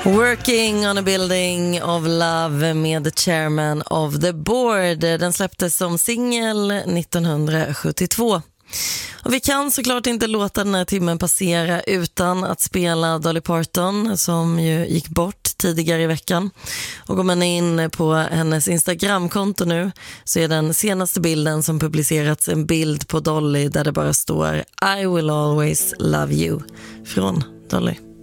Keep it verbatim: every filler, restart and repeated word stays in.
Working on a building of love med The Chairman of the Board. Den släpptes som singel nittonhundrasjuttiotvå. Och vi kan såklart inte låta den här timmen passera utan att spela Dolly Parton som ju gick bort tidigare i veckan. Och går man in på hennes Instagramkonto nu så är den senaste bilden som publicerats en bild på Dolly där det bara står I will always love you från Dolly.